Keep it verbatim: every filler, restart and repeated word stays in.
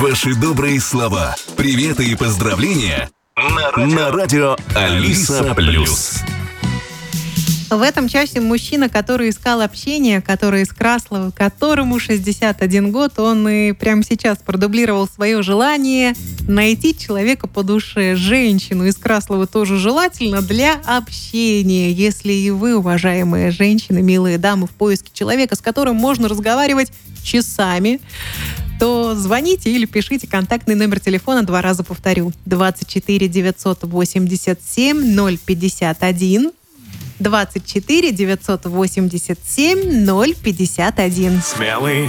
Ваши добрые слова, приветы и поздравления на радио, на радио Алиса Плюс. В этом часе мужчина, который искал общение, который из Краслова, которому шестьдесят один год, он и прямо сейчас продублировал свое желание найти человека по душе. Женщину из Краслова тоже желательно для общения. Если и вы, уважаемые женщины, милые дамы, в поиске человека, с которым можно разговаривать часами, то звоните или пишите контактный номер телефона, два раза повторю, двадцать четыре девятьсот восемьдесят семь ноль пятьдесят один, двадцать четыре девятьсот восемьдесят семь ноль пятьдесят один. Смелый